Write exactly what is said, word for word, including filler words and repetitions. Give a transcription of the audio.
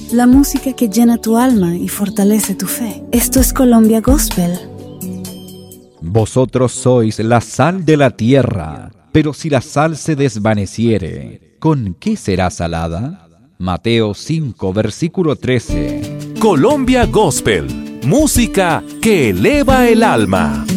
la música que llena tu alma y fortalece tu fe. Esto es Colombia Gospel. Vosotros sois la sal de la tierra, pero si la sal se desvaneciere, ¿con qué será salada? Mateo cinco, versículo trece. Colombia Gospel, música que eleva el alma.